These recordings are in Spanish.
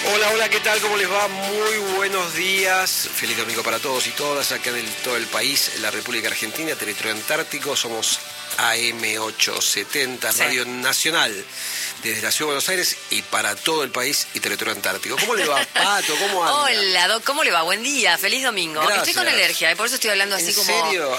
Hola, hola, ¿qué tal? ¿Cómo les va? Muy buenos días. Feliz domingo para todos y todas acá en todo el país, en la República Argentina, territorio antártico. Somos AM870, Sí. Radio Nacional, desde la Ciudad de Buenos Aires y para todo el país y territorio antártico. ¿Cómo le va, Pato? ¿Cómo anda? Hola, Doc, ¿cómo le va? Buen día, feliz domingo. Gracias. Estoy con alergia y por eso estoy hablando así ¿En como... serio?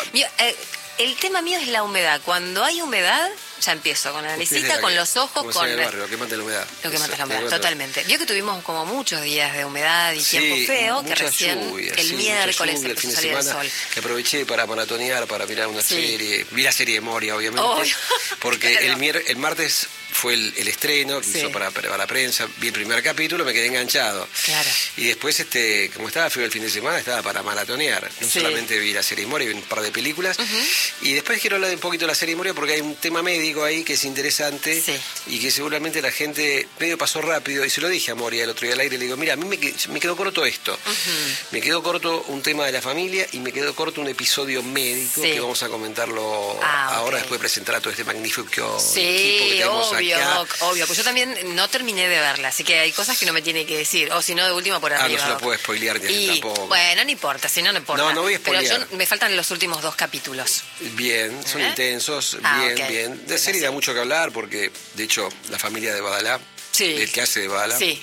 El tema mío es la humedad. Cuando hay humedad, ya empiezo con la naricita, con los ojos, como con... en el barrio, lo que mata la humedad. Lo que mata la Eso, humedad, totalmente. Vio que tuvimos como muchos días de humedad y tiempo feo, que mucha recién lluvia, el sí, miércoles mucha lluvia, el fin de salía el semana, sol. que aproveché para maratonear, para mirar una Sí. serie. Vi la serie de Moria, obviamente, Obvio. porque Claro. el martes fue el estreno que Sí. hizo para la prensa. Vi el primer capítulo, me quedé enganchado. Claro. Y después, como estaba frío el fin de semana, estaba para maratonear. No Sí. solamente vi la serie de Moria, vi un par de películas. Y después quiero hablar un poquito de la serie de Moria porque hay un tema médico ahí que es interesante. Sí. Y que seguramente la gente medio pasó rápido, y se lo dije a Moria el otro día al aire, le digo, mira, a mí me quedó corto esto, me quedó corto un tema de la familia y me quedó corto un episodio médico Sí. que vamos a comentarlo Ah, ahora ok. después de presentar a todo este magnífico equipo que Sí, tenemos obvio, acá. Doc, obvio. Pues yo también no terminé de verla, así que hay cosas que no me tiene que decir. O si no, de última por arriba. No se lo Doc. puedo spoilear ni Y, tampoco. bueno, no importa, si no, no importa. No voy a Pero spoilear. me faltan los últimos 2 capítulos. Bien, son ¿Eh? intensos, Ah, bien, ok. bien. De serie da mucho que hablar porque, de hecho, la familia de Badalá, Sí. el que hace de Badalá, Sí,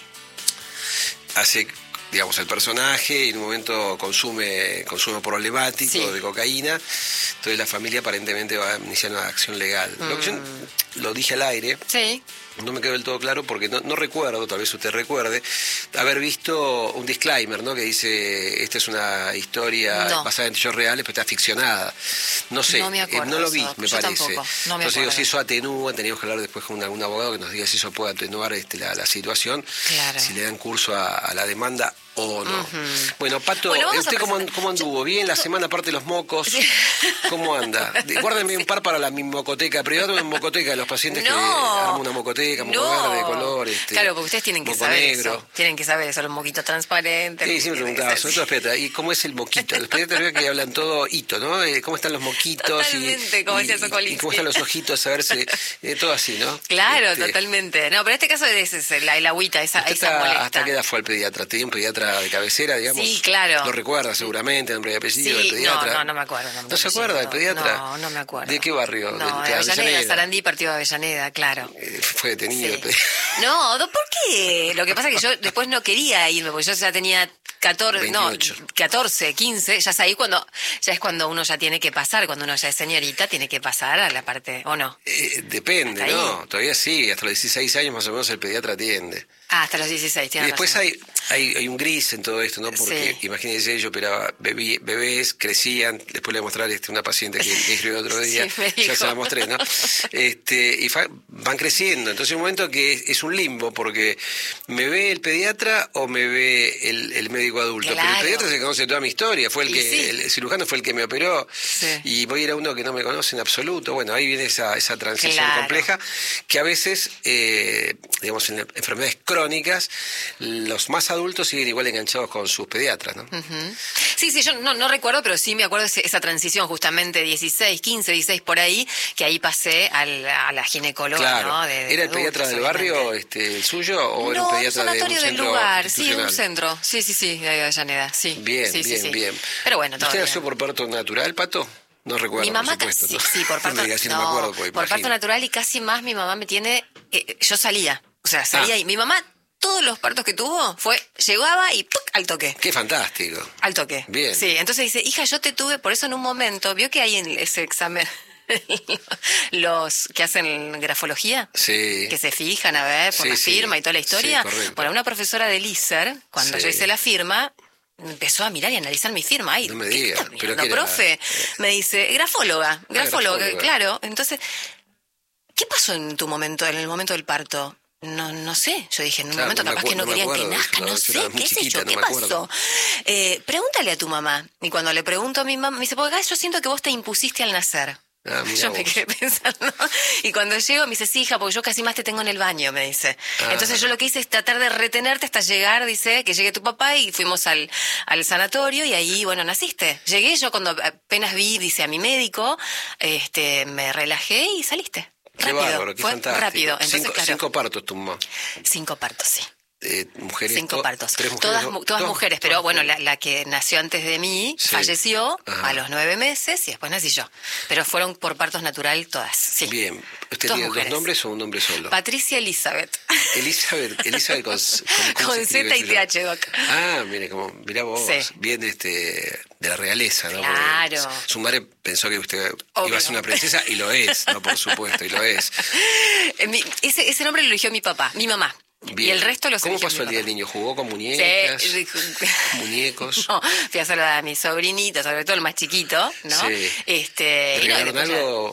hace, digamos, el personaje y en un momento consume problemático Sí. de cocaína. Entonces la familia aparentemente va a iniciar una acción legal. Lo que yo lo dije al aire, sí. no me quedó del todo claro porque no recuerdo, tal vez usted recuerde, haber visto un disclaimer, ¿no? Que dice, esta es una historia No. basada en hechos reales, pero está ficcionada. No sé, No me acuerdo no lo de vi, eso, me yo parece. tampoco, no me Entonces digo, acuerdo. si eso atenúa, teníamos que hablar después con algún abogado que nos diga si eso puede atenuar la situación, Claro. si le dan curso a la demanda o no. Bueno, Pato, Bueno, vamos ¿usted a cómo presentar. anduvo? ¿Bien la semana aparte de los mocos? Sí. ¿Cómo anda? Guárdenme un par para la mocoteca, privado una mocoteca de los pacientes que arman una mocoteca, moco verde, de color. Claro, porque ustedes tienen que moco saber negro. eso. Tienen que saber eso, los moquitos transparentes. Sí, siempre preguntaba, sobre todo los pediatras, ¿y cómo es el moquito? Los pediatras veo que hablan todo hito, ¿no? ¿Cómo están los moquitos? Totalmente, como decía Sokolinsky. Y cómo están los ojitos, a ver si... todo así, ¿no? Claro, totalmente. No, pero en este caso es el agüita, esa ¿Usted molesta. hasta qué edad fue al pediatra? ¿Tenía un pediatra de cabecera, digamos? Sí, claro. Lo recuerda seguramente, nombre y apellido del Sí, pediatra. no me acuerdo. ¿No se acuerda del pediatra? No me acuerdo. ¿De qué barrio? No, ¿De de Avellaneda, Avellaneda? Sarandí, partido de Avellaneda, claro. Fue detenido Sí. el pediatra. No, ¿por qué? Lo que pasa es que yo después no quería irme, porque yo ya tenía 14, 15, ya es ahí ya es cuando uno ya tiene que pasar, cuando uno ya es señorita, tiene que pasar a la parte, ¿o no? Depende, ¿Hasta ¿no? Todavía sí, hasta los 16 años más o menos el pediatra atiende. Ah, hasta los 16, Y tiene después razón. hay un gris en todo esto, ¿no? Porque Sí. imagínense, yo operaba bebés, crecían, después le voy a mostrar una paciente que escribió otro día, Sí, me ya dijo. se la mostré, ¿no? Van creciendo, entonces hay un momento que es un limbo, porque ¿me ve el pediatra o me ve el médico adulto? Pero el Claro. pediatra se conoce toda mi historia, fue Y sí. el cirujano fue el que me operó, Sí. y voy a ir a uno que no me conoce en absoluto. Bueno, ahí viene esa transición Claro. compleja, que a veces, digamos, en enfermedades crónicas, los más adultos siguen igual enganchados con sus pediatras, ¿no? Sí, yo no recuerdo, pero sí me acuerdo esa transición justamente 16, 15, 16 por ahí, que ahí pasé a la ginecóloga, Claro. ¿no? ¿Era el pediatra del barrio el suyo o era un No, pediatra de un sanatorio del centro lugar, sí, institucional? un centro. Sí, de Avellaneda, sí. Bien, Sí, bien, sí. bien. Pero bueno, todo ¿Usted bien. nació por parto natural, Pato? No recuerdo, Mi mamá por supuesto, casi, ¿no? sí, por No parto, me diga, si no me acuerdo, pues, por parto imagino. natural, y casi más mi mamá me tiene, yo salía y mi mamá, todos los partos que tuvo, llegaba y ¡puc! Al toque. Qué fantástico. Al toque. Bien. Sí, entonces dice, hija, yo te tuve, por eso en un momento, vio que hay en ese examen los que hacen grafología, Sí. que se fijan a ver por Sí, la sí. firma y toda la historia. Sí, correcto. Bueno, una profesora de ISER, cuando Sí. yo hice la firma, empezó a mirar y analizar mi firma. Ay, No me ¿qué diga, está pero mirando, ¿qué era? profe? Me dice, grafóloga, grafóloga. claro. Entonces, ¿qué pasó en tu momento, en el momento del parto? No sé, yo dije, en un Claro, momento no me capaz que no me querían que acuerdo, nazca, no yo sé, era muy qué sé chiquita, yo, no ¿qué me acuerdo. pasó? Pregúntale a tu mamá. Y cuando le pregunto a mi mamá, me dice, porque acá yo siento que vos te impusiste al nacer. Ah, mirá Yo me vos. quedé pensando. Y cuando llego me dice, sí, hija, porque yo casi más te tengo en el baño, me dice. Ah. Entonces yo lo que hice es tratar de retenerte hasta llegar, dice, que llegue tu papá, y fuimos al sanatorio y ahí, bueno, naciste. Llegué yo cuando apenas vi, dice, a mi médico, me relajé y saliste. Qué Rápido. bárbaro, qué Fue fantástico. rápido. Entonces, claro, 5 partos tu mamá. 5 partos, sí. mujeres. 5 partos. 3 mujeres. Todas mujeres, pero bueno, la que nació antes de mí falleció a los 9 meses y después nací yo. Pero fueron por partos natural todas, sí. Bien. ¿Usted tiene 2 nombres o un nombre solo? Patricia Elizabeth. Elizabeth con Z y TH, Doc. Ah, mirá vos, bien de la realeza, ¿no? Claro. Porque su madre pensó que usted iba a ser una princesa y lo es, ¿no? Por supuesto, y lo es. Ese nombre lo eligió mi mamá. Bien. Y el resto lo ¿Cómo pasó el día del niño? ¿Jugó con muñecas? Sí. ¿Muñecos? No, fui a saludar a mi sobrinito, sobre todo el más chiquito, ¿no? Sí. ¿Le regalaron algo?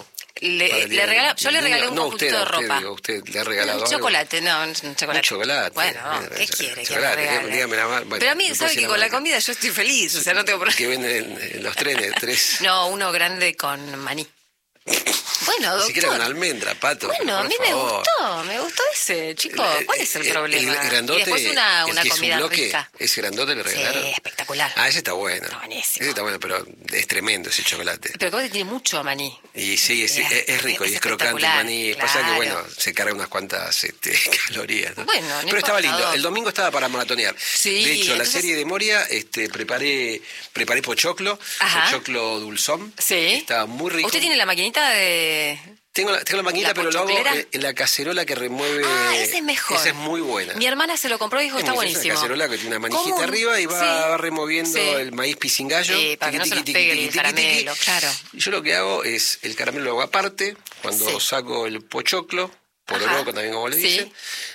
Yo le regalé un poquito de ropa. ¿Usted le ha regalado un chocolate, algo? un chocolate. Un chocolate. Bueno, ¿qué quiere que chocolate, le regale? Dígame la bueno, pero a mí, ¿sabe que con la comida yo estoy feliz? O sea, no tengo problema. Que venden en los trenes, 3. No, uno grande con maní. Bueno, doctor. Ni siquiera con almendra, Pato. Bueno, a mí me gustó ese, chico. ¿Cuál es el problema? El grandote, y después una comida rica. ¿Ese grandote le regalaron? Sí, espectacular. Ese está bueno. Está buenísimo. Ese está bueno, pero es tremendo ese chocolate. Pero que tiene mucho maní. Y sí, es rico y es crocante el maní. Claro. Pasa que, bueno, se carga unas cuantas calorías, ¿no? Bueno, no pero estaba lindo. importa. El domingo estaba para maratonear. Sí, de hecho, entonces... la serie de Moria, preparé pochoclo dulzón. Sí. Estaba muy rico. ¿Usted tiene la maquinita de...? Tengo la maquinita, pero lo hago en la cacerola que remueve... Ah, esa es mejor. Esa es muy buena. Mi hermana se lo compró y dijo, está buenísimo. Es una cacerola que tiene una manijita arriba y va removiendo el maíz pisingallo. Para que no se nos pegue el caramelo, claro. Y yo lo que hago es, el caramelo lo hago aparte, cuando saco el pochoclo, pororoco también como le dicen,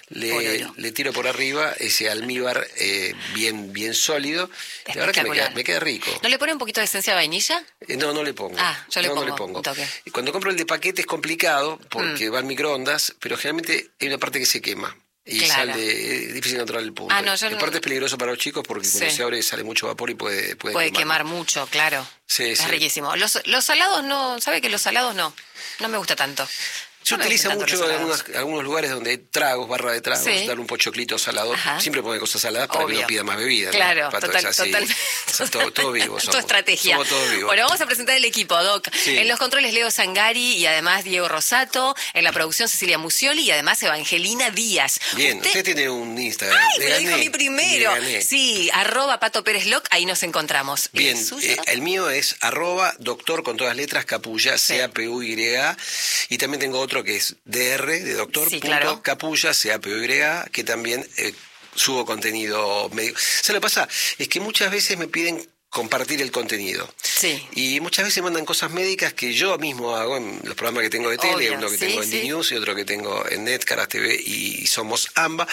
le tiro por arriba ese almíbar bien sólido. La verdad que me queda rico. ¿No le pone un poquito de esencia de vainilla? No le pongo. Yo le pongo. Un toque. Y cuando compro el de paquete es complicado porque va al microondas, pero generalmente hay una parte que se quema. Y es difícil controlar el punto. Aparte es peligroso para los chicos porque cuando se abre sale mucho vapor y puede quemar mucho, claro. Es riquísimo. Los salados no, ¿sabe que los salados no me gusta tanto? Se utiliza mucho en algunos lugares donde hay tragos, barra de tragos, dar un pochoclito salado. Siempre pone cosas saladas para que no pida más bebida. Claro, ¿no? totalmente. Todo vivo somos. Toda estrategia. Somos todos vivos. Bueno, vamos a presentar el equipo, Doc. En los controles Leo Sangari y además Diego Rosato. En la producción Cecilia Musioli y además Evangelina Díaz. Bien, usted tiene un Instagram. ¡Ay, me lo dijo a mí primero! Sí, @PatoPérezLoc, ahí nos encontramos. Bien, el mío es @doctor con todas letras, Capulla, CAPUYA. Y también tengo otro que es DR, de doctor, Capulla, CAPUYA, que también subo contenido médico. ¿Sabes lo que pasa? Es que muchas veces me piden compartir el contenido. Sí. Y muchas veces mandan cosas médicas que yo mismo hago en los programas que tengo de tele, uno que tengo en D-News y otro que tengo en Net, Caras TV y Somos AMBA.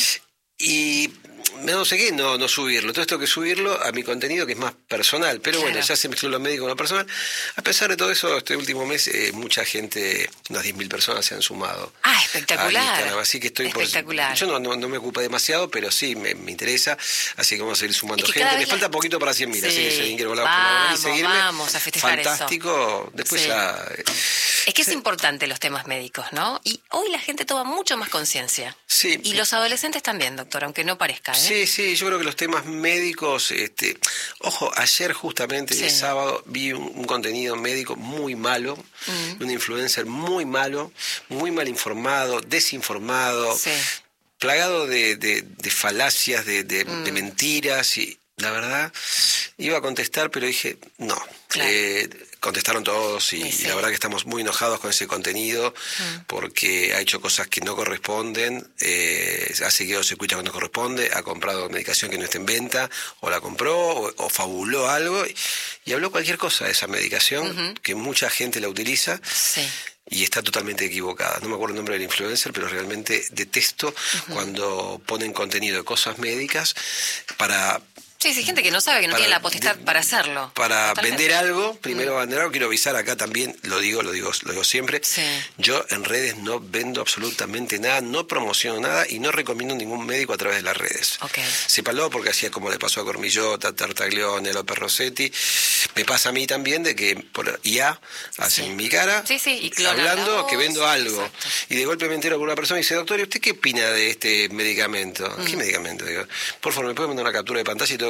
Y no sé qué, no subirlo. Todo esto que subirlo a mi contenido que es más personal. Pero bueno, ya se mezcló lo médico con lo personal. A pesar de todo eso, este último mes mucha gente, unas 10.000 personas se han sumado. Espectacular. Así que estoy espectacular. Yo no me ocupo demasiado, pero sí me interesa. Así que vamos a seguir sumando gente. Me falta poquito para 100.000, así que si alguien quiere volar y seguirme. Vamos a festejar fantástico. Después ya... Es que es importante los temas médicos, ¿no? Y hoy la gente toma mucho más conciencia. Sí. Y los adolescentes también, doctor, aunque no parezca, Sí, yo creo que los temas médicos, ojo, ayer justamente, el sábado, vi un contenido médico muy malo, un influencer muy malo, muy mal informado, desinformado, plagado de falacias, de mentiras, y la verdad, iba a contestar, pero dije, no. Contestaron todos y la verdad que estamos muy enojados con ese contenido porque ha hecho cosas que no corresponden, ha seguido circuitos que no corresponde, ha comprado medicación que no está en venta, o la compró, o fabuló algo y habló cualquier cosa de esa medicación que mucha gente la utiliza. Y está totalmente equivocada. No me acuerdo el nombre del influencer, pero realmente detesto cuando ponen contenido de cosas médicas para... Sí, gente que no sabe, que no tiene la potestad para hacerlo. Para vender algo, primero vender algo, quiero avisar acá también, lo digo siempre, yo en redes no vendo absolutamente nada, no promociono nada y no recomiendo ningún médico a través de las redes. Sépalo porque así es como le pasó a Cormillota, Tartaglione, López Rossetti, me pasa a mí también de que por IA hacen mi cara, y hablando que vendo algo. Exacto. Y de golpe me entero por una persona y dice, doctor, ¿y usted qué opina de este medicamento? ¿Qué medicamento? Digo, por favor, ¿me puede mandar una captura de pantalla y todo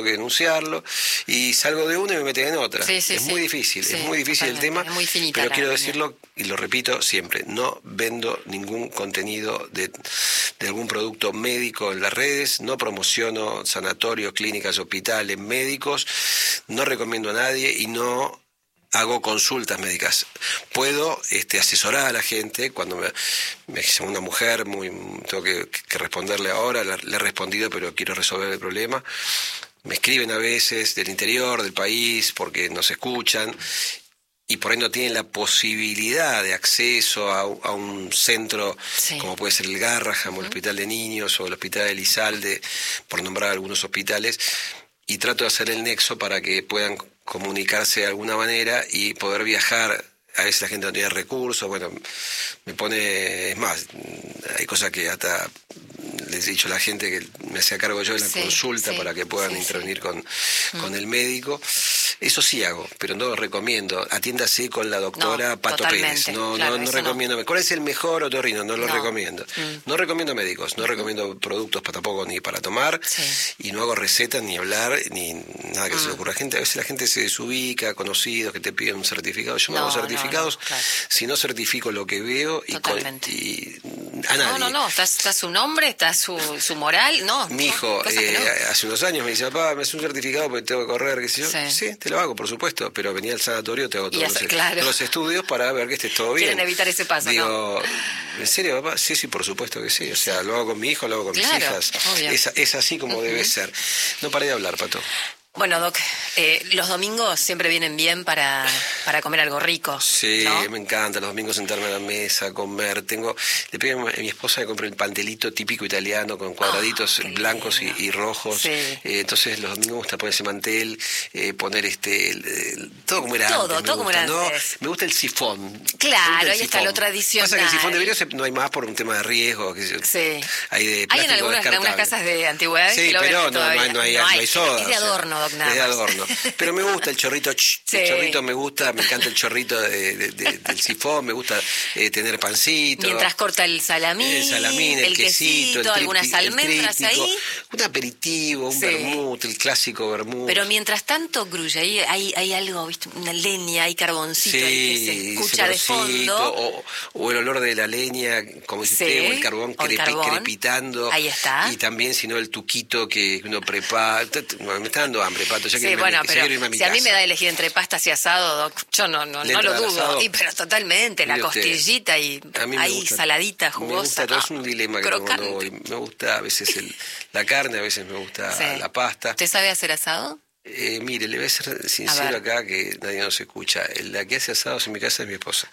tengo que denunciarlo, y salgo de una y me meten en otra. Es muy difícil, es muy difícil el tema, pero quiero decirlo, y lo repito siempre, no vendo ningún contenido de algún producto médico en las redes, no promociono sanatorios, clínicas, hospitales, médicos, no recomiendo a nadie y no hago consultas médicas. Puedo asesorar a la gente cuando me dice una mujer, tengo que responderle ahora, le he respondido, pero quiero resolver el problema. Me escriben a veces del interior del país porque nos escuchan y por ahí no tienen la posibilidad de acceso a un centro como puede ser el Garrahan o el Hospital de Niños o el Hospital de Elizalde, por nombrar algunos hospitales, y trato de hacer el nexo para que puedan comunicarse de alguna manera y poder viajar. A veces la gente no tiene recursos, bueno, me pone, es más, hay cosas que hasta les he dicho a la gente que me hacía cargo yo de la consulta para que puedan intervenir con el médico. Eso sí hago, pero no lo recomiendo. Atiéndase con la doctora Pato Pérez. No recomiendo. ¿Cuál es el mejor otorrino? No lo recomiendo. No recomiendo médicos, no recomiendo productos tampoco ni para tomar, y no hago recetas, ni hablar, ni nada que se le ocurra. A veces la gente se desubica, conocidos que te piden un certificado. Yo no hago certificados, si no certifico lo que veo y a nadie. Está su nombre, está su moral, Mi hijo, hace unos años me dice, papá, me hace un certificado porque tengo que correr, qué sé yo. Sí, te lo hago, por supuesto, pero venía al sanatorio, te hago todos los estudios para ver que esté todo bien. Quieren evitar ese paso, Digo, ¿en serio, papá? Sí, por supuesto que sí. O sea, lo hago con mi hijo, lo hago con mis hijas. Es así como debe ser. No paré de hablar, Pato. Bueno, Doc, los domingos siempre vienen bien para comer algo rico. Sí, ¿no? Me encanta los domingos sentarme a la mesa, comer. Le pido a mi esposa que compre el pastelito típico italiano con cuadraditos blancos y rojos. Entonces los domingos me gusta poner ese mantel, poner todo como era antes. Todo como era antes. Me gusta el sifón. Claro, ahí está lo tradicional. Pasa que el sifón de vidrio no hay más por un tema de riesgo. Hay en algunas casas de antigüedades que lo pero no hay soda. Es de adorno. Es de adorno. Pero me gusta el chorrito, el chorrito me gusta, me encanta el chorrito del sifón, me gusta tener pancito. Mientras corta el salamín, el quesito, algunas almendras ahí. Un aperitivo, un vermut, el clásico vermut. Pero mientras tanto, Grulla, ahí hay algo, ¿viste? Una leña, hay carboncito ahí que se escucha de fondo. O el olor de la leña, como si esté, o el carbón crepitando. Ahí está. Y también, si no, el tuquito que uno prepara. Me está dando hambre, Pato, ya que pero si a mí me da a elegir entre pastas y asado, Doc, yo no lo dudo. Pero totalmente, la costillita y ahí saladita, jugosa. Me gusta, es un dilema que tengo cuando voy. Me gusta a veces la carne, a veces me gusta la pasta. ¿Usted sabe hacer asado? Mire, le voy a ser sincero acá, que nadie nos escucha. La que hace asados en mi casa es mi esposa.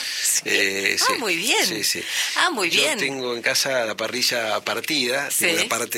Muy bien. Sí. Muy bien. Yo tengo en casa la parrilla partida, tengo una parte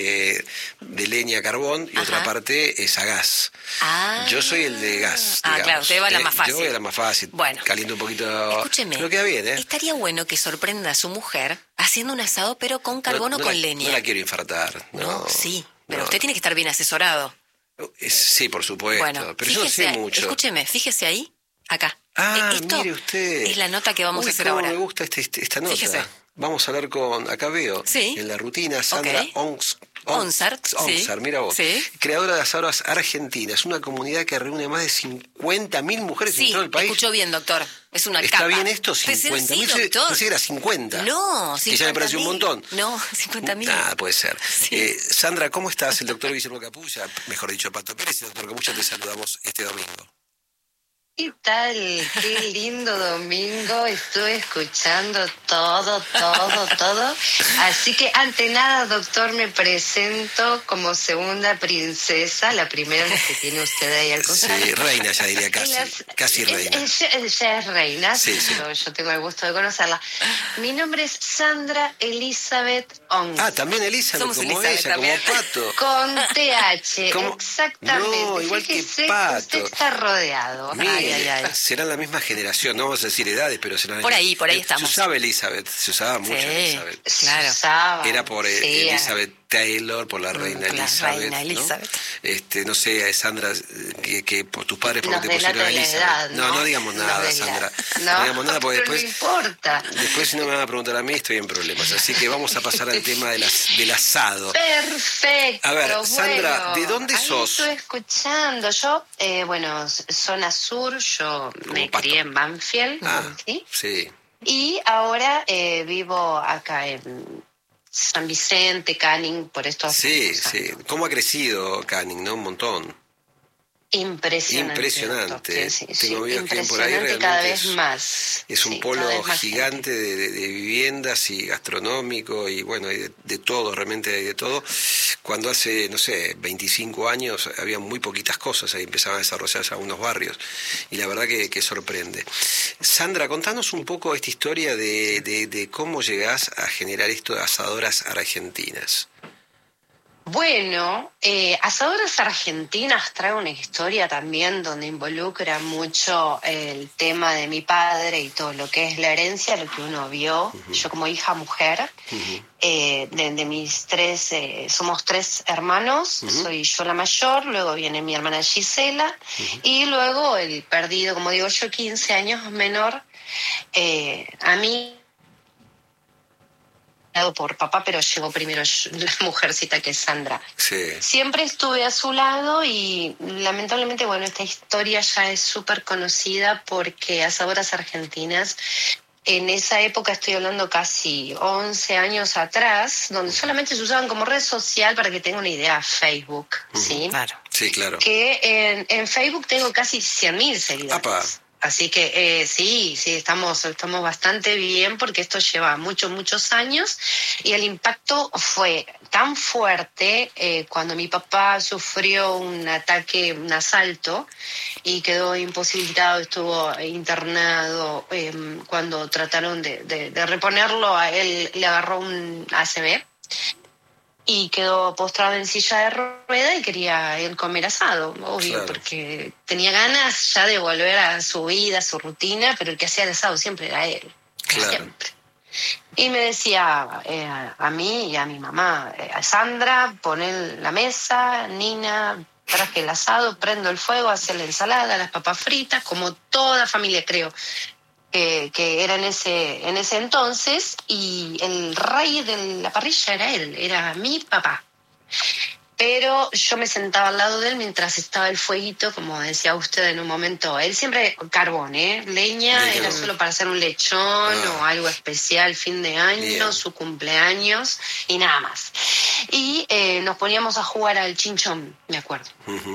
de leña, carbón, y otra parte es a gas. Yo soy el de gas, digamos. Claro, usted va a la más fácil. Yo voy a la más fácil. Bueno. Caliento un poquito. Escúcheme. Pero queda bien, Estaría bueno que sorprenda a su mujer haciendo un asado, pero con carbón o con leña. No la quiero infartar. No, pero usted tiene que estar bien asesorado. Sí, por supuesto, bueno, pero yo no sé mucho. Escúcheme, fíjese ahí, acá. Esto mire usted. Es la nota que vamos a hacer ahora. Me gusta esta nota. Fíjese. Vamos a hablar acá veo, en la rutina, Sandra Onsar, mira vos, creadora de asados argentinas, una comunidad que reúne más de 50.000 mujeres en todo el país. Escuchó bien, doctor. Es una ¿Está capa. bien esto? 50.000. Sí, doctor. Pensé que era 50. No, 50.000. Que ya me pareció un montón. No, 50.000. Nada, puede ser. Sandra, ¿cómo estás? El doctor Guillermo Capulla, mejor dicho, Pato Pérez. Doctor Capulla, te saludamos este domingo. ¿Qué tal? Qué lindo domingo. Estoy escuchando todo. Así que, ante nada, doctor, me presento como segunda princesa, la primera vez que tiene usted ahí al costado. Sí, reina, ya diría casi reina. Ella es reina, sí. Yo tengo el gusto de conocerla. Mi nombre es Sandra Elizabeth Ong. También Elizabeth, somos como Elizabeth ella, también. como Pato. Con TH, exactamente. No, igual Fíjese que Pato. Usted está rodeado. Ay. Serán la misma generación, no vamos a decir edades, pero serán... Por ahí estamos. Se usaba Elizabeth, se usaba mucho Elizabeth. Claro. Era por Elizabeth Taylor, por la reina Elizabeth. Reina Elizabeth. no sé, Sandra, que por tus padres porque te pusieron Elizabeth. Edad, no digamos nada, Sandra. No digamos nada porque después... No importa. Después si no me van a preguntar a mí estoy en problemas. Así que vamos a pasar al tema del asado. Perfecto. A ver, Sandra, ¿de dónde sos? Estoy escuchando. Yo, zona sur, yo me crié en Banfield. Sí. Y ahora vivo acá en San Vicente, Canning, por estos Sí. ¿Cómo ha crecido Canning, no? Un montón. Impresionante. Tengo amigos que viven por ahí, realmente cada vez más. Es un polo gigante de viviendas y gastronómico y bueno, hay de todo, realmente hay de todo. Cuando hace, no sé, 25 años había muy poquitas cosas, ahí empezaban a desarrollarse algunos barrios y la verdad que sorprende. Sandra, contanos un poco esta historia de cómo llegás a generar esto de asadoras argentinas. Bueno, Asadoras Argentinas trae una historia también donde involucra mucho el tema de mi padre y todo lo que es la herencia, lo que uno vio. Yo como hija mujer, de mis tres, somos 3 hermanos, soy yo la mayor, luego viene mi hermana Gisela y luego el perdido, como digo yo, 15 años menor, a mí por papá, pero llegó primero la mujercita que es Sandra. Sí. Siempre estuve a su lado y lamentablemente, bueno, esta historia ya es súper conocida porque Asadoras Argentinas, en esa época estoy hablando casi 11 años atrás, donde solamente se usaban como red social, para que tenga una idea, Facebook, ¿sí? Claro. Sí, claro. Que en Facebook tengo casi 100.000 seguidores. ¡Apa! Así que sí, estamos bastante bien porque esto lleva muchos años y el impacto fue tan fuerte cuando mi papá sufrió un ataque, un asalto y quedó imposibilitado, estuvo internado. Cuando trataron de reponerlo, a él le agarró un ACV y quedó postrado en silla de rueda y quería él comer asado, obvio, claro, porque tenía ganas ya de volver a su vida, a su rutina, pero el que hacía el asado siempre era él, claro, siempre. Y me decía a mí y a mi mamá, Sandra, poné la mesa, Nina, traje el asado, prendo el fuego, hace la ensalada, las papas fritas, como toda familia creo que era en ese entonces, y el rey de la parrilla era él, era mi papá. Pero yo me sentaba al lado de él mientras estaba el fueguito, como decía usted en un momento. Él siempre carbón, leña, era solo para hacer un lechón o algo especial, fin de año, su cumpleaños y nada más. Y nos poníamos a jugar al chinchón, me acuerdo.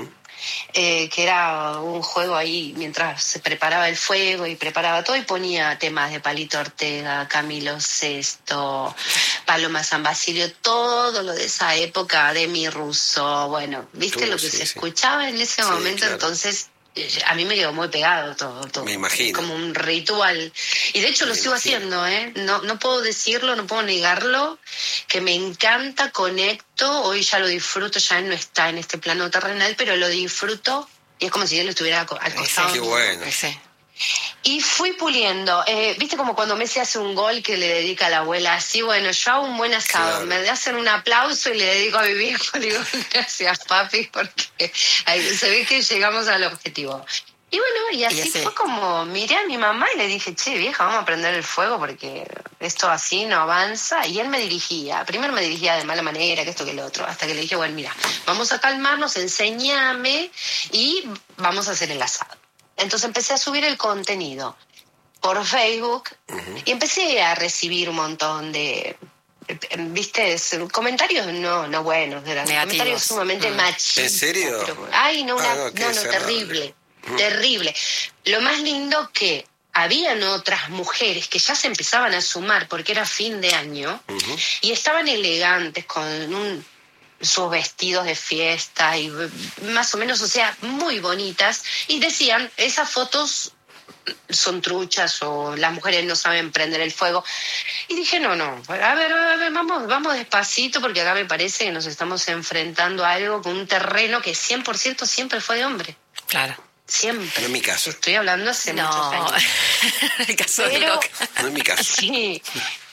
Que era un juego ahí mientras se preparaba el fuego y preparaba todo, y ponía temas de Palito Ortega, Camilo Sesto, Paloma San Basilio, todo lo de esa época, Demi Russo, bueno, ¿viste lo que se escuchaba en ese momento? Claro. Entonces a mí me quedó muy pegado todo. Me imagino. Como un ritual. Y de hecho lo sigo haciendo, No puedo decirlo, no puedo negarlo, que me encanta, conecto. Hoy ya lo disfruto, ya no está en este plano terrenal, pero lo disfruto y es como si él estuviera al costado. Qué bueno. Y fui puliendo, viste como cuando Messi hace un gol que le dedica a la abuela, así, bueno, yo hago un buen asado, claro, me hacen un aplauso y le dedico a mi viejo, le digo gracias papi, porque ahí se ve que llegamos al objetivo. Y bueno, y así fue como miré a mi mamá y le dije, che vieja, vamos a prender el fuego porque esto así no avanza. Y él me dirigía, primero me dirigía de mala manera, que esto que lo otro, hasta que le dije, bueno, mira, vamos a calmarnos, enséñame y vamos a hacer el asado. Entonces empecé a subir el contenido por Facebook y empecé a recibir un montón de, ¿viste? Comentarios no buenos, comentarios sumamente machistas. ¿En serio? Pero, ay, no, terrible, terrible. Lo más lindo que habían otras mujeres que ya se empezaban a sumar porque era fin de año y estaban elegantes con sus vestidos de fiesta y más o menos, o sea, muy bonitas, y decían, esas fotos son truchas o las mujeres no saben prender el fuego. Y dije, no, a ver, vamos despacito, porque acá me parece que nos estamos enfrentando a algo con un terreno que 100% siempre fue de hombre. Claro. Siempre. No es mi caso. Estoy hablando hace muchos años. El caso de Doc. No es mi caso. Sí.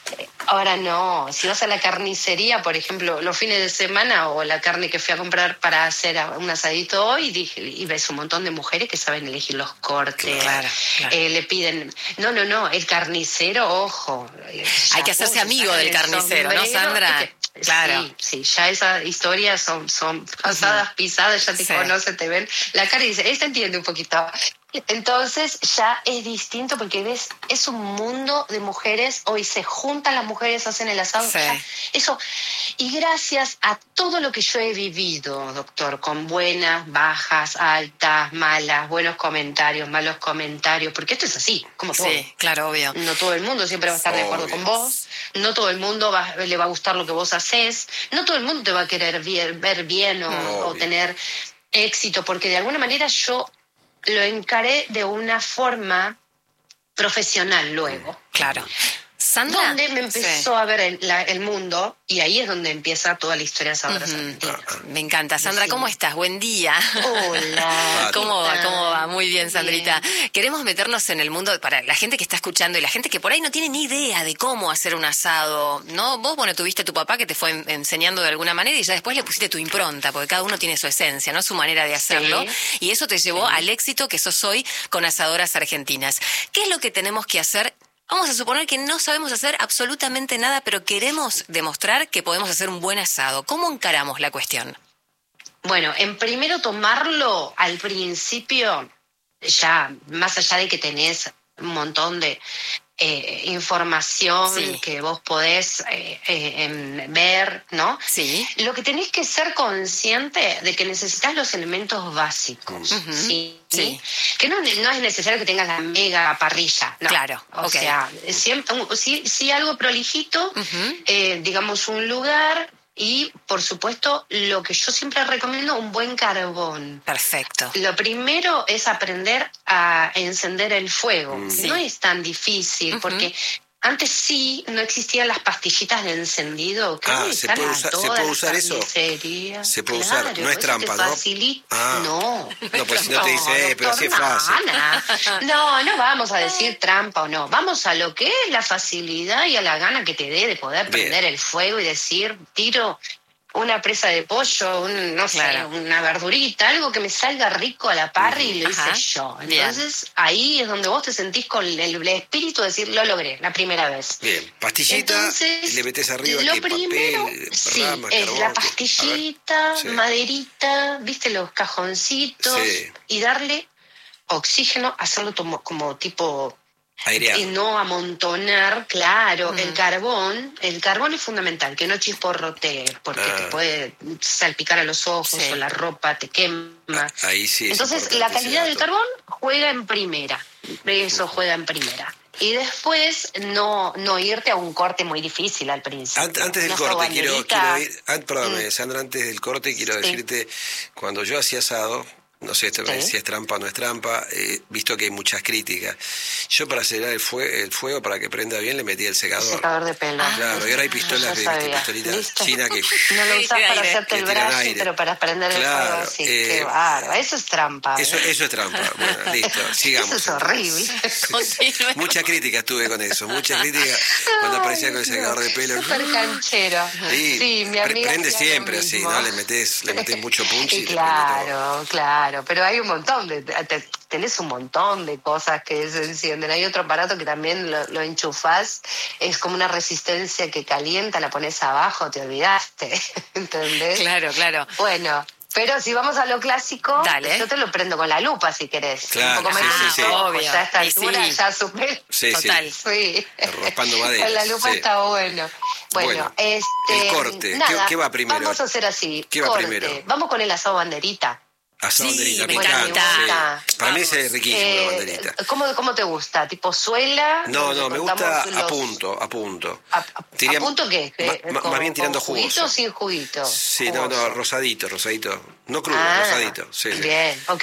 Ahora no, si vas a la carnicería, por ejemplo, los fines de semana o la carne que fui a comprar para hacer un asadito hoy, y ves un montón de mujeres que saben elegir los cortes, claro. Le piden... No, el carnicero, ojo. Hay que hacerse amigo del carnicero, ¿no, Sandra? Claro. Sí, ya esas historias son pasadas, pisadas, ya te conocen, te ven la cara y dicen, esta entiende un poquito. Entonces ya es distinto porque ves, es un mundo de mujeres, hoy se juntan las mujeres, hacen el asado, ya, eso. Y gracias a todo lo que yo he vivido, doctor, con buenas, bajas, altas, malas, buenos comentarios, malos comentarios, porque esto es así, como todo. Sí, claro, obvio. No todo el mundo siempre va a estar de acuerdo con vos, no todo el mundo le va a gustar lo que vos haces, no todo el mundo te va a querer ver bien o tener éxito, porque de alguna manera yo lo encaré de una forma profesional luego. Claro. Sandra, donde me empezó a ver el mundo, y ahí es donde empieza toda la historia de Sadoras Argentinas. Me encanta. Sandra, ¿cómo estás? Buen día. Hola. ¿Cómo va? Muy bien, Sandrita. Bien. Queremos meternos en el mundo para la gente que está escuchando y la gente que por ahí no tiene ni idea de cómo hacer un asado, ¿no? Vos, tuviste a tu papá que te fue enseñando de alguna manera y ya después le pusiste tu impronta, porque cada uno tiene su esencia, ¿no? Su manera de hacerlo. Sí. Y eso te llevó al éxito que sos hoy con Asadoras Argentinas. ¿Qué es lo que tenemos que hacer? Vamos a suponer que no sabemos hacer absolutamente nada, pero queremos demostrar que podemos hacer un buen asado. ¿Cómo encaramos la cuestión? Bueno, en primero tomarlo al principio, ya más allá de que tenés un montón de información que vos podés ver, ¿no? Sí. Lo que tenés que ser consciente de que necesitas los elementos básicos, ¿sí? Que no es necesario que tengas la mega parrilla, ¿no? Claro, o sea, siempre, sí algo prolijito, digamos un lugar. Y, por supuesto, lo que yo siempre recomiendo, un buen carbón. Perfecto. Lo primero es aprender a encender el fuego. No es tan difícil, porque antes sí no existían las pastillitas de encendido. ¿Se puede usar eso? Se puede usar, no es trampa, ¿no? No. No, pues si no te dice, pero así es fácil. No vamos a decir trampa o no. Vamos a lo que es la facilidad y a la gana que te dé de poder prender el fuego y decir, tiro una presa de pollo, una verdurita, algo que me salga rico a la parrilla y lo hice yo. Entonces, ahí es donde vos te sentís con el espíritu de decir, lo logré, la primera vez. Bien, pastillita, entonces, y le metés arriba lo primero, papel, rama, es carbón, la pastillita, maderita, viste los cajoncitos, y darle oxígeno, hacerlo como tipo... aireado. Y no amontonar, claro, el carbón es fundamental, que no chisporrotee, porque te puede salpicar a los ojos o la ropa te quema. Ahí sí. Entonces la calidad del carbón juega en primera, juega en primera. Y después no irte a un corte muy difícil al principio. Antes del corte quiero ir, Sandra, antes del corte quiero decirte, cuando yo hacía asado, no sé si es trampa o no es trampa, visto que hay muchas críticas. Yo para acelerar el fuego, para que prenda bien, le metí el secador. Secador de pelo. Claro, y ahora hay pistolas pistolitas chinas que... No lo usás para hacerte el brazo, pero para prender el fuego, sí. Qué bárbaro. Eso es trampa. Eso es trampa. Bueno, listo, sigamos. Eso es horrible. Mucha crítica tuve con eso, cuando aparecía con el secador de pelo. Súper canchero. Sí, mi amiga prende siempre así, ¿no? Le metés mucho punch y claro, pero hay un montón tenés un montón de cosas que se encienden. Hay otro aparato que también lo enchufás, es como una resistencia que calienta, la pones abajo, te olvidaste, ¿entendés? Claro. Bueno, pero si vamos a lo clásico, yo te lo prendo con la lupa si querés. Claro, un poco menos obvio. Ya a esta altura ya superé. Total. Sí. Raspando madera. Con la lupa está bueno. Bueno, el corte, nada, ¿qué va primero? Vamos a hacer así. ¿Qué va primero? Vamos con el asado banderita. Asado banderita, me encanta. Sí. Para mí es riquísimo la banderita. ¿Cómo te gusta? ¿Tipo suela? No, me gusta a punto. ¿A punto qué? Más bien tirando juguito jugoso. ¿Juguito o sin juguito? Sí, no, rosadito. No crudo, rosadito. Sí. Bien, ok.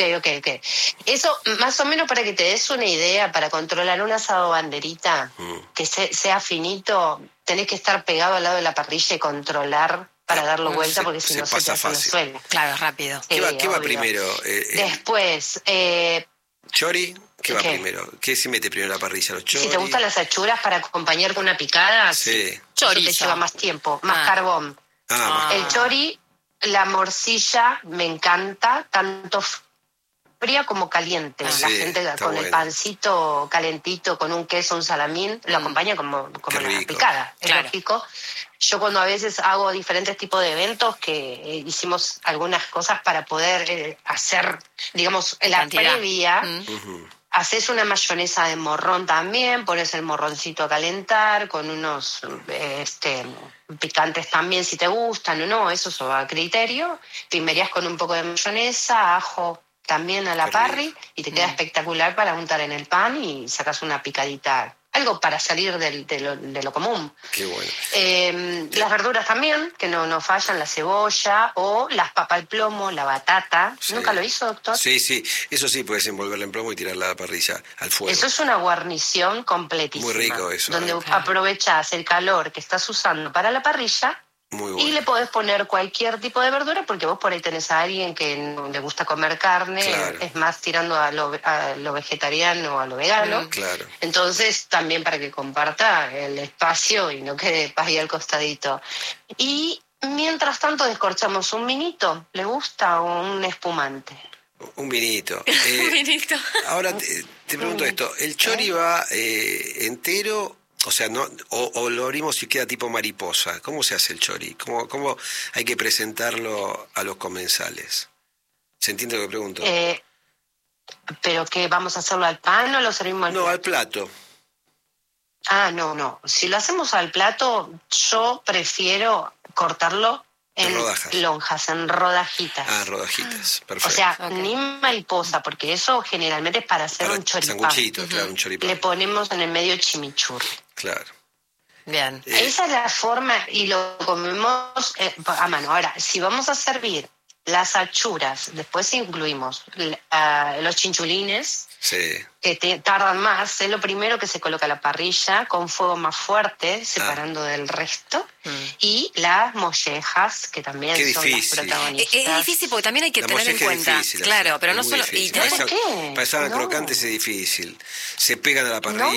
Eso, más o menos para que te des una idea, para controlar un asado banderita, que sea finito, tenés que estar pegado al lado de la parrilla y controlar para darlo vuelta, porque si no se te hace la suela. Claro, rápido. Sí, ¿Qué va primero? Después, ¿Chori? ¿Qué va ¿Qué? primero? ¿Qué se mete primero en la parrilla? ¿Los chori? Si te gustan las achuras para acompañar con una picada, Sí. eso Chorizo. te lleva más tiempo, más carbón. Ah, El chori, la morcilla, me encanta, tanto fría como caliente. Sí, La gente está con el bueno. pancito calentito, con un queso, un salamín, lo acompaña como Qué la rico. picada. Es Claro. lógico. Yo cuando a veces hago diferentes tipos de eventos, que hicimos algunas cosas para poder hacer, digamos, la Cantidad. previa, ujú. haces una mayonesa de morrón también, pones el morroncito a calentar con unos picantes también si te gustan o no, eso va a criterio. Pimerías con un poco de mayonesa, ajo también a la Qué parry rico. y te queda espectacular para untar en el pan y sacas una picadita. Algo para salir de lo común. Qué bueno. Las verduras también, que no fallan, la cebolla o las papas al plomo, la batata. Sí. ¿Nunca lo hizo, doctor? Sí, eso sí, puedes envolverla en plomo y tirarla a la parrilla, al fuego. Eso es una guarnición completísima. Muy rico eso, Donde Claro. aprovechás el calor que estás usando para la parrilla Muy y bueno. le podés poner cualquier tipo de verdura porque vos por ahí tenés a alguien que no le gusta comer carne, Claro. es más tirando a lo vegetariano o a lo vegano. Claro. Entonces también para que comparta el espacio y no quede ahí al costadito. Y mientras tanto descorchamos un vinito, ¿le gusta? O un espumante. Un vinito. Vinito. Ahora te pregunto esto, ¿el chori va entero? O sea, no, o lo abrimos y queda tipo mariposa. ¿Cómo se hace el chori? ¿Cómo hay que presentarlo a los comensales? ¿Se entiende lo que pregunto? ¿Pero qué, vamos a hacerlo al pan o lo servimos al No, plato? al plato. Ah, no. Si lo hacemos al plato, yo prefiero cortarlo En en rodajas. lonjas, en rodajitas. Ah, rodajitas. O Perfecto. sea, Ok. ni mariposa, porque eso generalmente es para hacer Para un choripán. sanguchitos, claro, un choripán. Le ponemos en el medio chimichurri. Claro. Bien. Esa es la forma y lo comemos a mano. Ahora, si vamos a servir las achuras, después incluimos los chinchulines, Sí. que tardan más, es lo primero que se coloca a la parrilla con fuego más fuerte, separando del resto, y las mollejas, que también Qué son difícil. las protagonistas. Es difícil porque también hay que La tener en molleja es cuenta. difícil Claro, hacer, pero no muy solo. difícil. Y tener- ¿Por qué? Para estar No. crocantes es difícil. Se pegan a la parrilla.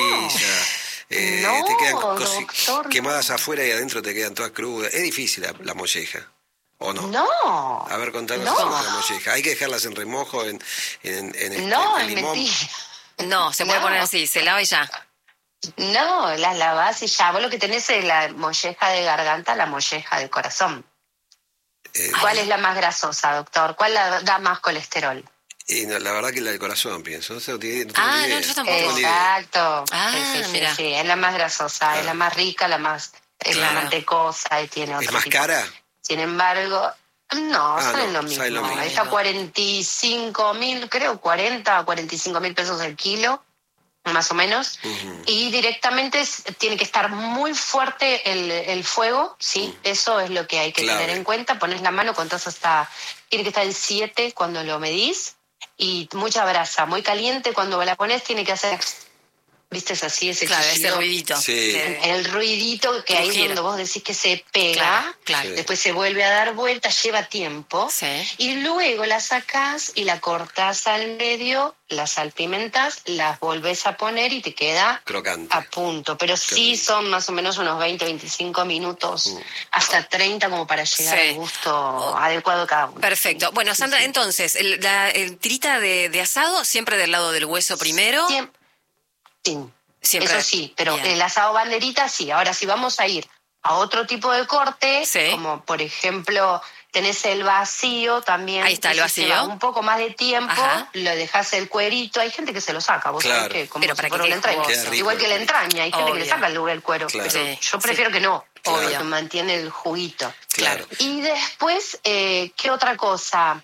No, te quedan doctor, quemadas no. afuera y adentro te quedan todas crudas. Es difícil la molleja. ¿O no? No. A ver, contanos No. cómo es la molleja. Hay que dejarlas en remojo, en No, en es limón. mentira. No, se puede No. poner así, se lava y ya. No, las lavás y ya. Vos lo que tenés es la molleja de garganta, la molleja de corazón. ¿Cuál es la más grasosa, doctor? ¿Cuál da más colesterol? Y no, la verdad que la del corazón, pienso. No sé, no tengo ni idea. yo tampoco. No tengo ni idea. Exacto. Ah, sí, mira. sí, es la más grasosa, es la más rica, es la Claro. mantecosa y tiene otro ¿Es más tipo. cara? Sin embargo, no, salen no, lo mismo. sale lo mismo. Está 45.000, creo, 40 o 45.000 pesos el kilo, más o menos. Y directamente tiene que estar muy fuerte el fuego, ¿sí? Eso es lo que hay que Clave. tener en cuenta. Pones la mano, contás tiene que estar en 7 cuando lo medís. Y mucha brasa, muy caliente cuando la pones, tiene que hacer, ¿viste? Es así, ese Claro, ese chillido. ruidito. Sí. El ruidito que ahí es Crujir. donde vos decís que se pega, Claro, claro. Sí. después se vuelve a dar vuelta, lleva tiempo, Sí. y luego la sacás y la cortás al medio, la salpimentás, las volvés a poner y te queda Crocante. a punto. Pero sí rico. son más o menos unos 20, 25 minutos, hasta 30 como para llegar Sí. al gusto adecuado de cada uno. Perfecto. Bueno, Sandra, entonces, el tirita de asado siempre del lado del hueso primero. Sí. Siempre. Eso sí, pero Bien. el asado banderita sí. Ahora, si vamos a ir a otro tipo de corte, Sí. como por ejemplo tenés el vacío también. Ahí está, el que si vacío. lleva un poco más de tiempo, Ajá. lo dejás el cuerito. Hay gente que se lo saca, vos Claro. sabés que como Pero si para que fuera quede una entraña. jugoso. Queda rico Igual que el la cuerito. entraña, hay gente que le Obvio. saca el cuero. Claro. Pero Sí, yo prefiero que no, Obvio. porque mantiene el juguito. Claro. Y después, ¿qué otra cosa?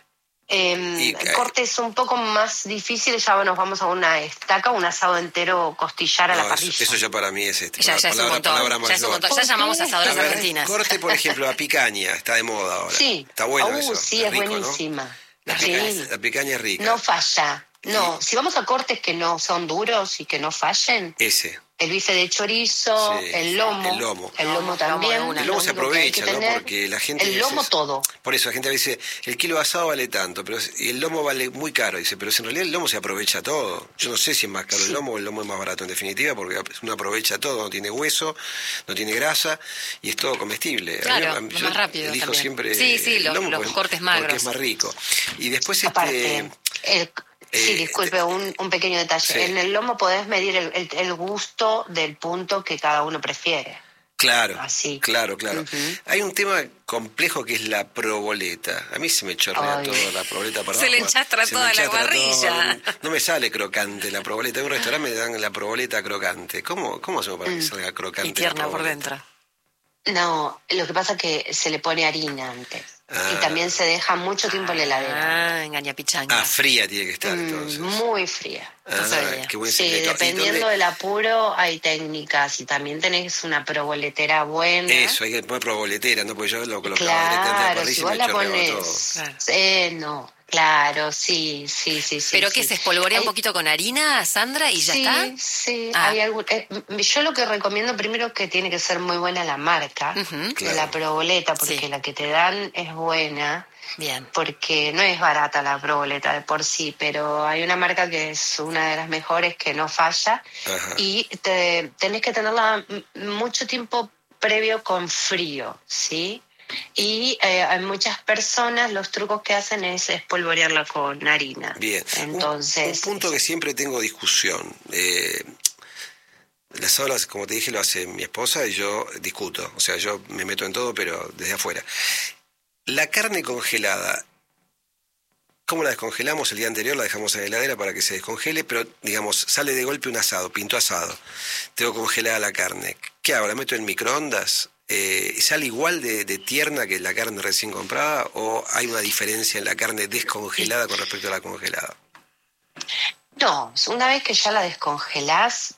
Cortes un poco más difíciles, ya nos vamos a una estaca, un asado entero costillar a la No, parrilla. eso ya para mí es Ya es un montón. palabra Ya es un mayor. montón. Ya llamamos asadoras A ver, argentinas. corte, por ejemplo, la picaña, está de moda ahora. Sí. Está bueno eso. Sí, es rico, ¿no? buenísima. La Sí. picaña es rica. No falla. No, si vamos a cortes que no son duros y que no fallen, Ese. el bife de chorizo, Sí, el lomo. El lomo también. El lomo se aprovecha, ¿no? Porque la gente... El lomo todo. Por eso la gente dice, el kilo de asado vale tanto, pero el lomo vale muy caro. Dice, pero si en realidad el lomo se aprovecha todo. Yo no sé si es más caro el lomo o el lomo es más barato en definitiva, porque uno aprovecha todo, no tiene hueso, no tiene grasa y es todo comestible. Claro, yo más rápido elijo también. siempre el lomo los cortes magros. Porque es más rico. Y después Aparte, sí, disculpe, un pequeño detalle. Sí. En el lomo podés medir el gusto del punto que cada uno prefiere. Claro, Así. claro. Uh-huh. Hay un tema complejo que es la proboleta. A mí se me chorrea toda la proboleta para Se le enchastra toda la parrilla. No me sale crocante la proboleta. En un restaurante me dan la proboleta crocante. ¿Cómo hacemos para que salga crocante? Y tierna la por proboleta? dentro. No, lo que pasa es que se le pone harina antes. Y también se deja mucho tiempo en la heladera. Engaña pichanga. Fría tiene que estar entonces. Muy fría. Qué buen Sí, secreto. dependiendo del apuro hay técnicas y también tenés una proboletera buena. Eso, hay que poner proboletera, ¿no? Porque yo lo colocaba Claro, directamente si en vos la la parrilla y me pones... chorreaba Claro. No, claro, sí. ¿Pero sí. qué se espolvorea un poquito con harina, Sandra, y ya está? Sí, Ah. hay algún... yo lo que recomiendo primero es que tiene que ser muy buena la marca de Claro. la proboleta, porque Sí. la que te dan es buena. Bien. Porque no es barata la proboleta de por sí, pero hay una marca que es una de las mejores que no falla. Ajá. Y tenés que tenerla mucho tiempo previo con frío, ¿sí? Y hay muchas personas, los trucos que hacen es espolvorearla con harina. Bien. Entonces, un punto que siempre tengo discusión. Las olas, como te dije, lo hace mi esposa y yo discuto. O sea, yo me meto en todo, pero desde afuera. La carne congelada, ¿cómo la descongelamos? El día anterior la dejamos en la heladera para que se descongele, pero, digamos, sale de golpe un asado, pinto asado. Tengo congelada la carne. ¿Qué hago? ¿La meto en microondas? ¿Sale igual de tierna que la carne recién comprada o hay una diferencia en la carne descongelada con respecto a la congelada? no, una vez que ya la descongelás,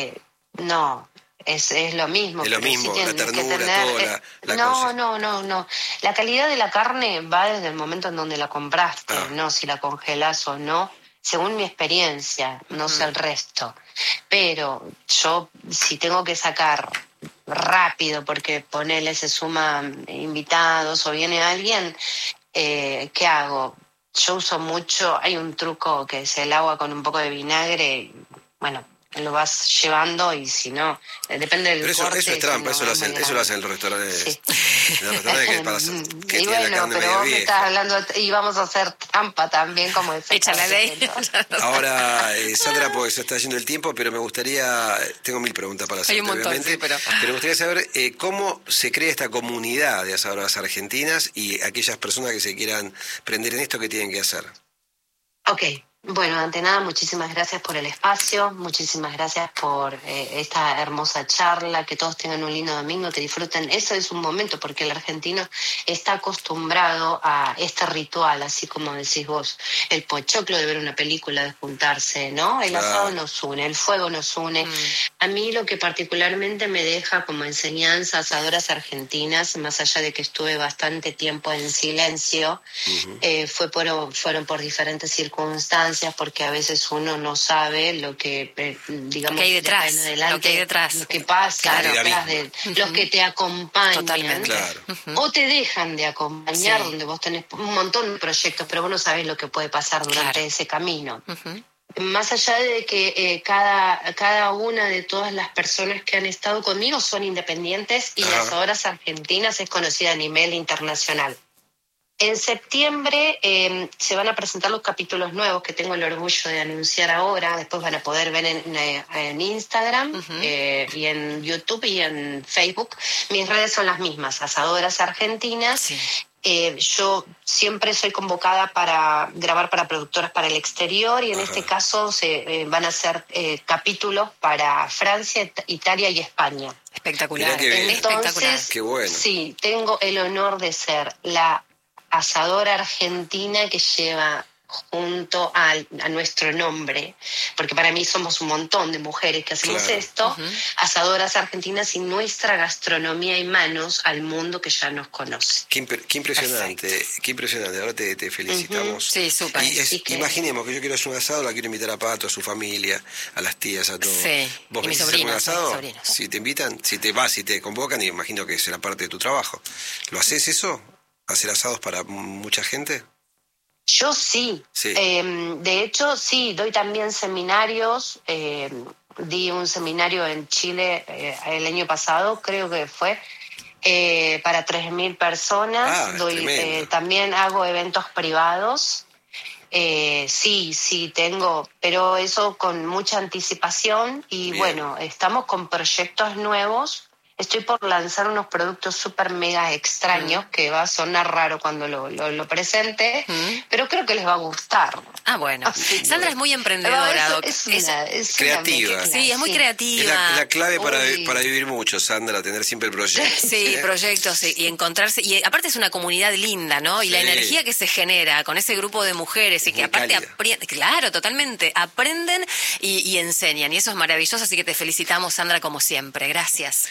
no, es lo mismo. Es lo pero mismo, sí la tienes que ternura, tener, toda cosa. No. La calidad de la carne va desde el momento en donde la compraste, no si la congelás o no, según mi experiencia, no sé el resto. Pero yo, si tengo que sacar rápido, porque ponele, se suman invitados o viene alguien, ¿qué hago? Yo uso mucho, hay un truco que es el agua con un poco de vinagre, bueno, lo vas llevando y si no, depende del pero corte. eso es trampa, eso lo hacen en los restaurantes. Sí. En los restaurantes que y tienen la bueno, carne pero medio vos me vieja. estás hablando y vamos a hacer trampa también, como decía. Echa la ley. Ahora, Sandra, porque se está yendo el tiempo, pero me gustaría, tengo 1000 preguntas para hacerte, Hay un montón, obviamente, sí, pero me gustaría saber cómo se crea esta comunidad de asadoras argentinas y aquellas personas que se quieran prender en esto, ¿qué tienen que hacer? Ok, bueno, ante nada, muchísimas gracias por el espacio, muchísimas gracias por esta hermosa charla, que todos tengan un lindo domingo, que disfruten. Eso es un momento, porque el argentino está acostumbrado a este ritual, así como decís vos, el pochoclo de ver una película, de juntarse, ¿no? El asado nos une, el fuego nos une. A mí lo que particularmente me deja como enseñanza asadoras argentinas, más allá de que estuve bastante tiempo en silencio, fueron por diferentes circunstancias, porque a veces uno no sabe lo que, digamos, lo que hay detrás, en adelante, lo que hay detrás. lo que pasa Claro. detrás de los que te acompañan. Totalmente. Claro. O te dejan de acompañar, Sí. donde vos tenés un montón de proyectos, pero vos no sabés lo que puede pasar durante Claro. ese camino. Más allá de que cada una de todas las personas que han estado conmigo son independientes y las asadoras argentinas es conocida a nivel internacional. En septiembre se van a presentar los capítulos nuevos que tengo el orgullo de anunciar ahora. Después van a poder ver en Instagram y en YouTube y en Facebook. Mis redes son las mismas, Asadoras Argentinas. Sí. Yo siempre soy convocada para grabar para productoras para el exterior y en este caso se van a hacer capítulos para Francia, Italia y España. Espectacular. Mirá qué bien. Espectacular. Qué bueno. Sí, tengo el honor de ser la asadora argentina que lleva junto a nuestro nombre, porque para mí somos un montón de mujeres que hacemos esto, Asadoras Argentinas, y nuestra gastronomía y manos al mundo que ya nos conoce. Qué impresionante, qué impresionante. Ahora te felicitamos. Sí, súper. Imaginemos que yo quiero hacer un asado, la quiero invitar a Pato, a su familia, a las tías, a todos. Sí. ¿Vos y mis hacer un asado? sobrinos. Si te invitan, si te convocan, y imagino que será parte de tu trabajo. ¿Lo haces eso? ¿Hacer asados para mucha gente? Yo sí. De hecho, sí, doy también seminarios. Di un seminario en Chile el año pasado, creo que fue, para 3.000 personas. También hago eventos privados. Sí, tengo, pero eso con mucha anticipación. Y bien. Bueno, estamos con proyectos nuevos. Estoy por lanzar unos productos súper mega extraños que va a sonar raro cuando lo presente, pero creo que les va a gustar. Ah, bueno. Sandra es muy emprendedora. Es creativa. Sí, es muy creativa. Es la clave para vivir mucho, Sandra, tener siempre proyectos. Sí, proyectos y encontrarse. Y aparte es una comunidad linda, ¿no? Y la energía que se genera con ese grupo de mujeres y que aparte aprenden, claro, totalmente, aprenden y enseñan. Y eso es maravilloso, así que te felicitamos, Sandra, como siempre. Gracias.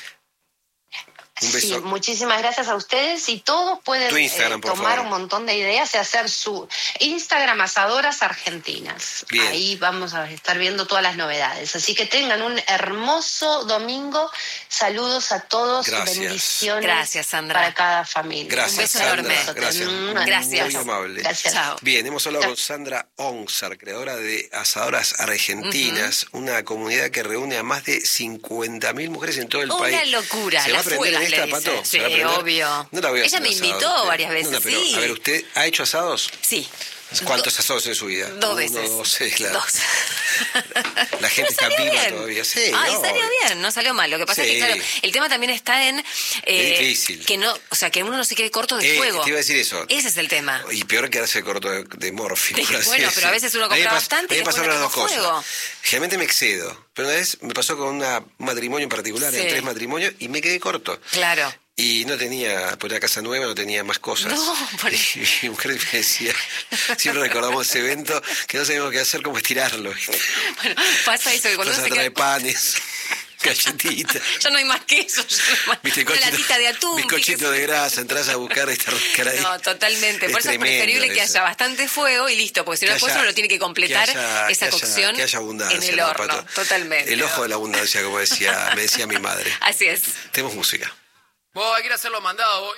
Un beso. Sí, muchísimas gracias a ustedes, y todos pueden tomar un montón de ideas y hacer su Instagram, Asadoras Argentinas. Bien. Ahí vamos a estar viendo todas las novedades. Así que tengan un hermoso domingo. Saludos a todos. Gracias. Bendiciones. Gracias, Sandra. Para cada familia. Gracias, un beso Sandra. enorme. Gracias. Muy amable. Gracias. Chao. Bien, hemos hablado con Sandra Onsar, creadora de Asadoras Argentinas, una comunidad que reúne a más de 50.000 mujeres en todo el país. Una locura. ¿Se va a aprender esta, Pato? Sí, obvio. No la voy a Ella me invitó varias veces. No, pero, sí. A ver, ¿usted ha hecho asados? Sí. ¿Cuántos asados en su vida? 2 veces. 2, claro. 2. La gente está viva todavía. Sí, salió bien, no salió mal. Lo que pasa es que, claro, el tema también está en es difícil. Que no, o sea, que uno no se quede corto de fuego. Te iba a decir eso. Ese es el tema. Y peor quedarse corto de morfina. Bueno, pero a veces uno compra bastante y después pasaron las dos fuego. cosas. Generalmente me excedo. Pero una vez me pasó con un matrimonio en particular, en 3 matrimonios, y me quedé corto. Claro. Y no tenía, por la casa nueva, no tenía más cosas. No, por eso. Y mi mujer me decía, siempre recordamos ese evento, que no sabíamos qué hacer, cómo estirarlo. Bueno, pasa eso, que cuando uno se queda... panes, galletitas. Ya no hay más queso, una latita de atún. Bizcochito de grasa, entras a buscar esta rosca ahí. No, totalmente. Por eso es preferible que haya bastante fuego y listo, porque si no después uno lo tiene que completar esa cocción que haya abundancia, en el horno. Pato. Totalmente. El ojo de la abundancia, como me decía mi madre. Así es. Tenemos música. Vos hay que ir a hacer los mandados, vos.